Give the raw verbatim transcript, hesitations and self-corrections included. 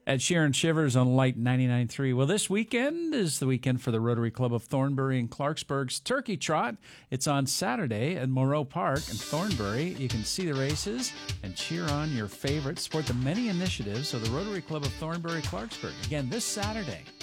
Ed Sheeran Shivers on Light ninety-nine point three. Well, this weekend is the weekend for the Rotary Club of Thornbury and Clarksburg's Turkey Trot. It's on Saturday at Moreau Park in Thornbury. You can see the races and cheer on your favorites. Support the many initiatives of the Rotary Club of Thornbury Clarksburg. Again, this Saturday.